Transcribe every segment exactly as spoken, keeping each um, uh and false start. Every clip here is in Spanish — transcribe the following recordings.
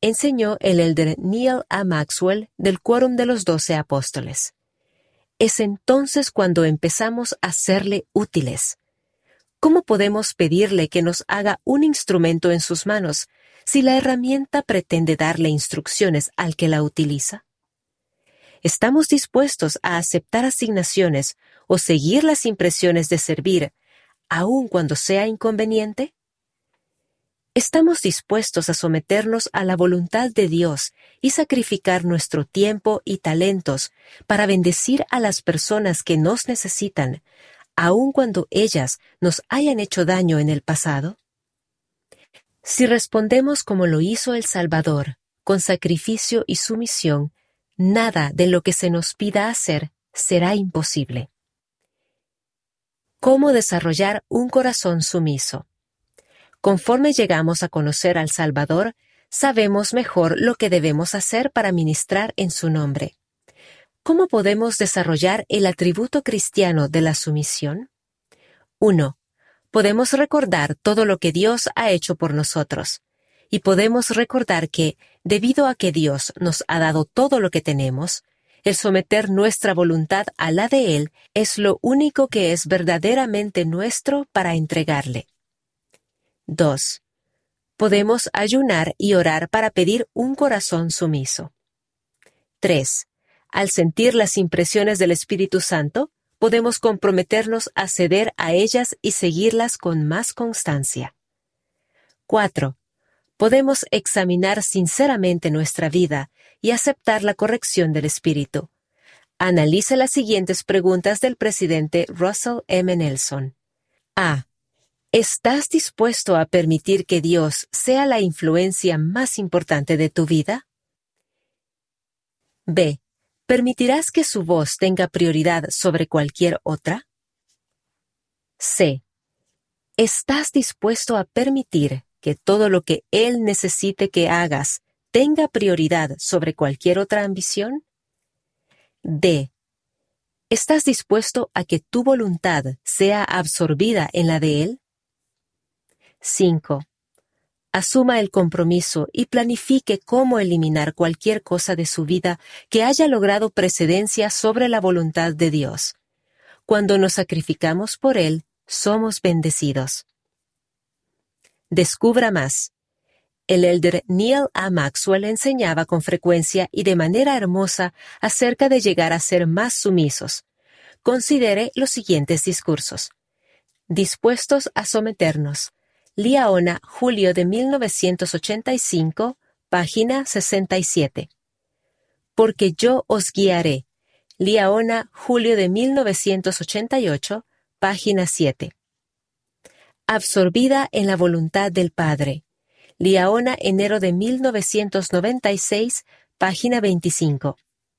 enseñó el elder Neal A. Maxwell del Quórum de los Doce Apóstoles. Es entonces cuando empezamos a serle útiles. ¿Cómo podemos pedirle que nos haga un instrumento en sus manos si la herramienta pretende darle instrucciones al que la utiliza? ¿Estamos dispuestos a aceptar asignaciones o seguir las impresiones de servir, aun cuando sea inconveniente? ¿Estamos dispuestos a someternos a la voluntad de Dios y sacrificar nuestro tiempo y talentos para bendecir a las personas que nos necesitan, aun cuando ellas nos hayan hecho daño en el pasado? Si respondemos como lo hizo el Salvador, con sacrificio y sumisión, nada de lo que se nos pida hacer será imposible. ¿Cómo desarrollar un corazón sumiso? Conforme llegamos a conocer al Salvador, sabemos mejor lo que debemos hacer para ministrar en su nombre. ¿Cómo podemos desarrollar el atributo cristiano de la sumisión? uno. Podemos recordar todo lo que Dios ha hecho por nosotros, y podemos recordar que, debido a que Dios nos ha dado todo lo que tenemos, el someter nuestra voluntad a la de Él es lo único que es verdaderamente nuestro para entregarle. dos. Podemos ayunar y orar para pedir un corazón sumiso. tres. Al sentir las impresiones del Espíritu Santo, podemos comprometernos a ceder a ellas y seguirlas con más constancia. cuatro. Podemos examinar sinceramente nuestra vida y aceptar la corrección del Espíritu. Analice las siguientes preguntas del presidente Russell M. Nelson. A. ¿Estás dispuesto a permitir que Dios sea la influencia más importante de tu vida? B. ¿Permitirás que su voz tenga prioridad sobre cualquier otra? C. ¿Estás dispuesto a permitir que todo lo que Él necesite que hagas tenga prioridad sobre cualquier otra ambición? D. ¿Estás dispuesto a que tu voluntad sea absorbida en la de Él? cinco. Asuma el compromiso y planifique cómo eliminar cualquier cosa de su vida que haya logrado precedencia sobre la voluntad de Dios. Cuando nos sacrificamos por Él, somos bendecidos. Descubra más. El elder Neal A. Maxwell enseñaba con frecuencia y de manera hermosa acerca de llegar a ser más sumisos. Considere los siguientes discursos. Dispuestos a someternos. Liaona, julio de mil novecientos ochenta y cinco, página sesenta y siete. Porque yo os guiaré. Liaona, julio de mil novecientos ochenta y ocho, página siete. Absorbida en la voluntad del Padre. Liaona, enero de mil novecientos noventa y seis, página veinticinco.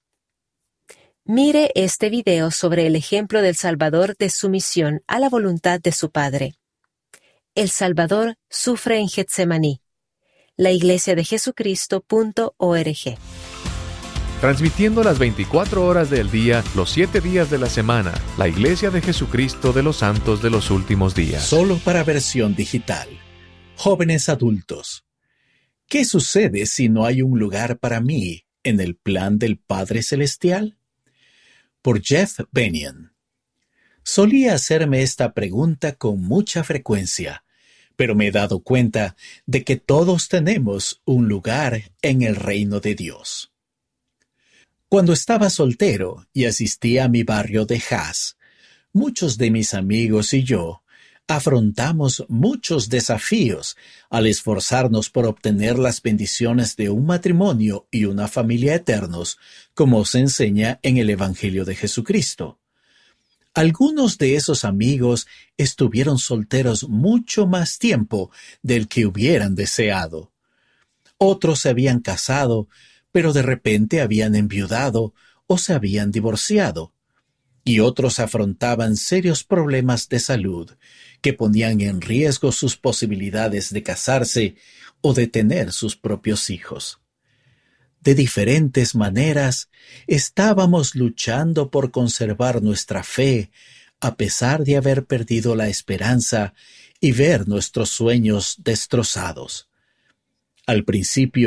Mire este video sobre el ejemplo del Salvador de sumisión a la voluntad de su Padre. El Salvador sufre en Getsemaní. La iglesia de Jesucristo punto org. Transmitiendo las veinticuatro horas del día, los siete días de la semana, la Iglesia de Jesucristo de los Santos de los Últimos Días. Solo para versión digital. Jóvenes adultos. ¿Qué sucede si no hay un lugar para mí en el plan del Padre Celestial? Por Jeff Bennion. Solía hacerme esta pregunta con mucha frecuencia, pero me he dado cuenta de que todos tenemos un lugar en el reino de Dios. Cuando estaba soltero y asistía a mi barrio de Haas, muchos de mis amigos y yo afrontamos muchos desafíos al esforzarnos por obtener las bendiciones de un matrimonio y una familia eternos, como se enseña en el Evangelio de Jesucristo. Algunos de esos amigos estuvieron solteros mucho más tiempo del que hubieran deseado. Otros se habían casado, pero de repente habían enviudado o se habían divorciado. Y otros afrontaban serios problemas de salud que ponían en riesgo sus posibilidades de casarse o de tener sus propios hijos. De diferentes maneras, estábamos luchando por conservar nuestra fe, a pesar de haber perdido la esperanza y ver nuestros sueños destrozados. Al principio,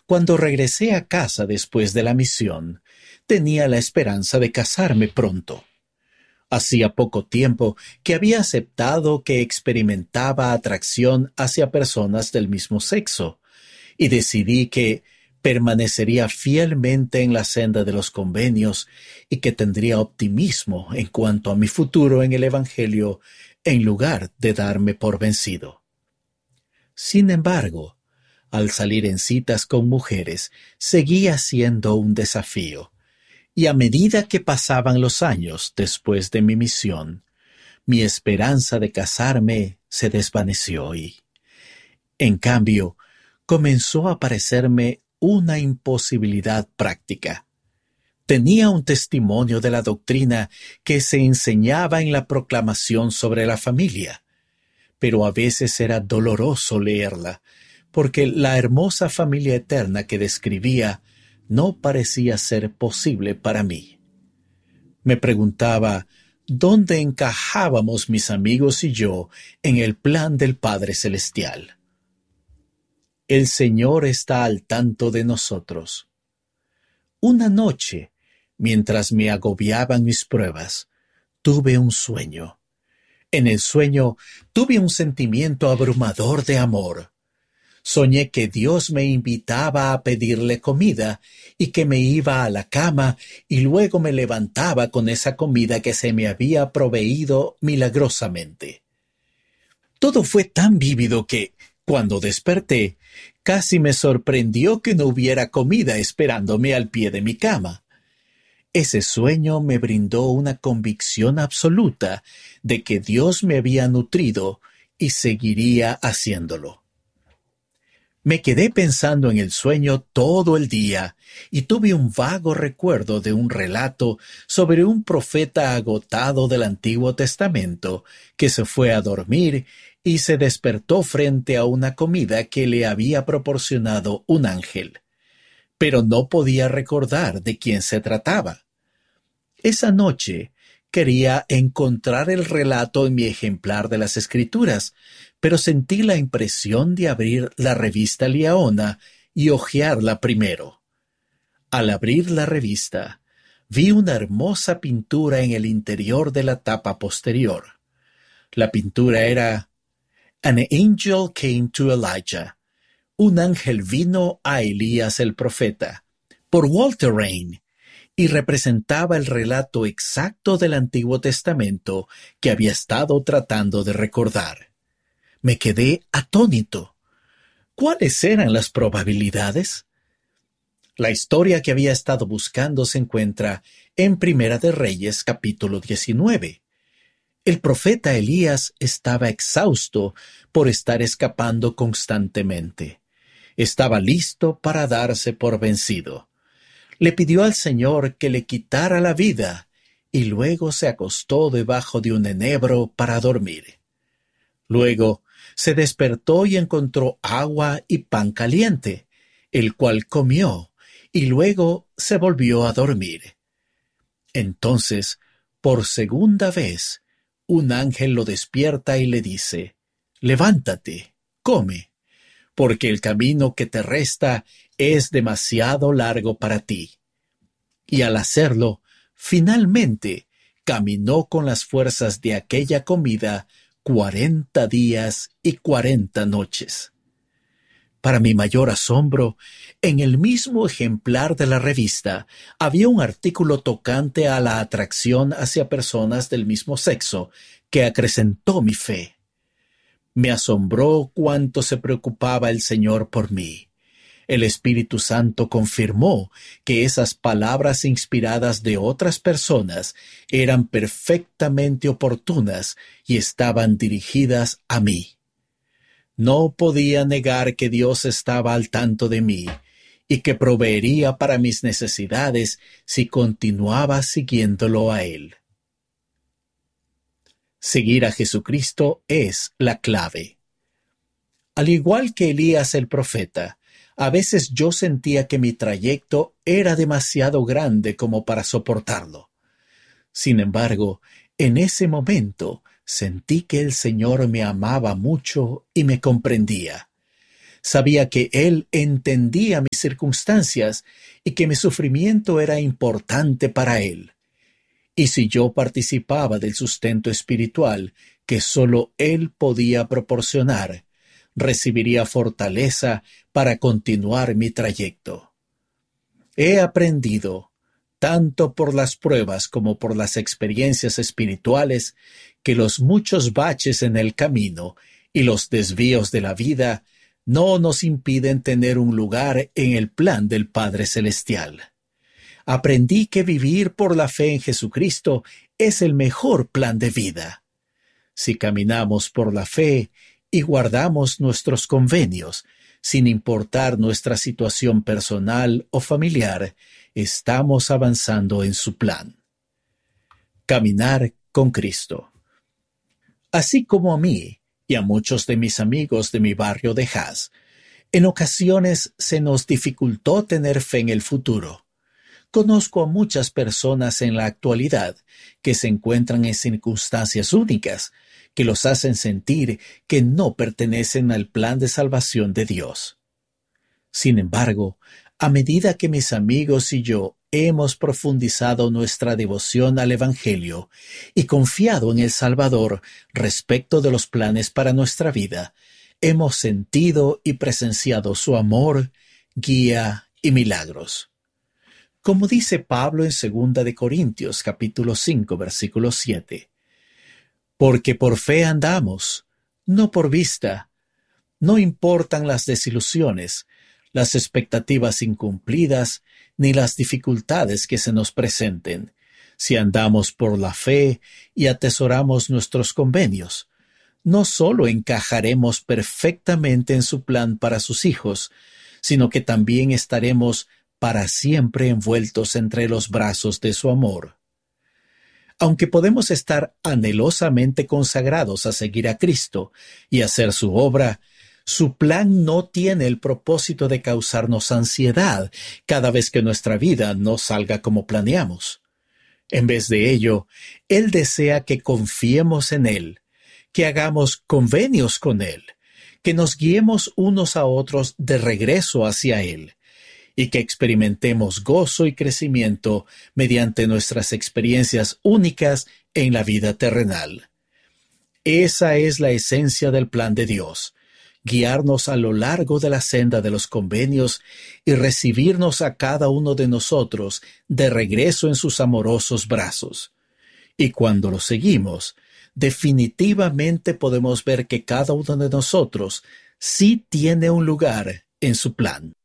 Cuando regresé a casa después de la misión, tenía la esperanza de casarme pronto. Hacía poco tiempo que había aceptado que experimentaba atracción hacia personas del mismo sexo, y decidí que permanecería fielmente en la senda de los convenios y que tendría optimismo en cuanto a mi futuro en el Evangelio en lugar de darme por vencido. Sin embargo, al salir en citas con mujeres, seguía siendo un desafío, y a medida que pasaban los años después de mi misión, mi esperanza de casarme se desvaneció y, en cambio, comenzó a parecerme una imposibilidad práctica. Tenía un testimonio de la doctrina que se enseñaba en la proclamación sobre la familia, pero a veces era doloroso leerla, porque la hermosa familia eterna que describía no parecía ser posible para mí. Me preguntaba dónde encajábamos mis amigos y yo en el plan del Padre Celestial. El Señor está al tanto de nosotros. Una noche, mientras me agobiaban mis pruebas, tuve un sueño. En el sueño tuve un sentimiento abrumador de amor. Soñé que Dios me invitaba a pedirle comida y que me iba a la cama y luego me levantaba con esa comida que se me había proveído milagrosamente. Todo fue tan vívido que, cuando desperté, casi me sorprendió que no hubiera comida esperándome al pie de mi cama. Ese sueño me brindó una convicción absoluta de que Dios me había nutrido y seguiría haciéndolo. Me quedé pensando en el sueño todo el día y tuve un vago recuerdo de un relato sobre un profeta agotado del Antiguo Testamento que se fue a dormir y se despertó frente a una comida que le había proporcionado un ángel, pero no podía recordar de quién se trataba. Esa noche quería encontrar el relato en mi ejemplar de las Escrituras, pero sentí la impresión de abrir la revista Liaona y hojearla primero. Al abrir la revista, vi una hermosa pintura en el interior de la tapa posterior. La pintura era An Angel Came to Elijah. Un ángel vino a Elías el profeta, por Walter Rain, y representaba el relato exacto del Antiguo Testamento que había estado tratando de recordar. Me quedé atónito. ¿Cuáles eran las probabilidades? La historia que había estado buscando se encuentra en Primera de Reyes, capítulo diecinueve. El profeta Elías estaba exhausto por estar escapando constantemente. Estaba listo para darse por vencido. Le pidió al Señor que le quitara la vida y luego se acostó debajo de un enebro para dormir. Luego se despertó y encontró agua y pan caliente, el cual comió, y luego se volvió a dormir. Entonces, por segunda vez, un ángel lo despierta y le dice: «Levántate, come, porque el camino que te resta es demasiado largo para ti». Y al hacerlo, finalmente caminó con las fuerzas de aquella comida cuarenta días y cuarenta noches. Para mi mayor asombro, en el mismo ejemplar de la revista había un artículo tocante a la atracción hacia personas del mismo sexo que acrecentó mi fe. Me asombró cuánto se preocupaba el Señor por mí. El Espíritu Santo confirmó que esas palabras inspiradas de otras personas eran perfectamente oportunas y estaban dirigidas a mí. No podía negar que Dios estaba al tanto de mí y que proveería para mis necesidades si continuaba siguiéndolo a Él. Seguir a Jesucristo es la clave. Al igual que Elías el profeta, a veces yo sentía que mi trayecto era demasiado grande como para soportarlo. Sin embargo, en ese momento sentí que el Señor me amaba mucho y me comprendía. Sabía que Él entendía mis circunstancias y que mi sufrimiento era importante para Él. Y si yo participaba del sustento espiritual que solo Él podía proporcionar, recibiría fortaleza para continuar mi trayecto. He aprendido, tanto por las pruebas como por las experiencias espirituales, que los muchos baches en el camino y los desvíos de la vida no nos impiden tener un lugar en el plan del Padre Celestial. Aprendí que vivir por la fe en Jesucristo es el mejor plan de vida. Si caminamos por la fe y guardamos nuestros convenios, sin importar nuestra situación personal o familiar, estamos avanzando en su plan. Caminar con Cristo. Así como a mí y a muchos de mis amigos de mi barrio de Haas, en ocasiones se nos dificultó tener fe en el futuro. Conozco a muchas personas en la actualidad que se encuentran en circunstancias únicas que los hacen sentir que no pertenecen al plan de salvación de Dios. Sin embargo, a medida que mis amigos y yo hemos profundizado nuestra devoción al Evangelio y confiado en el Salvador respecto de los planes para nuestra vida, hemos sentido y presenciado su amor, guía y milagros. Como dice Pablo en segunda de Corintios capítulo cinco versículo siete, porque por fe andamos, no por vista. No importan las desilusiones, las expectativas incumplidas, ni las dificultades que se nos presenten, si andamos por la fe y atesoramos nuestros convenios. No solo encajaremos perfectamente en su plan para sus hijos, sino que también estaremos para siempre envueltos entre los brazos de su amor. Aunque podemos estar anhelosamente consagrados a seguir a Cristo y hacer su obra, su plan no tiene el propósito de causarnos ansiedad cada vez que nuestra vida no salga como planeamos. En vez de ello, Él desea que confiemos en Él, que hagamos convenios con Él, que nos guiemos unos a otros de regreso hacia Él, y que experimentemos gozo y crecimiento mediante nuestras experiencias únicas en la vida terrenal. Esa es la esencia del plan de Dios, guiarnos a lo largo de la senda de los convenios y recibirnos a cada uno de nosotros de regreso en sus amorosos brazos. Y cuando lo seguimos, definitivamente podemos ver que cada uno de nosotros sí tiene un lugar en su plan.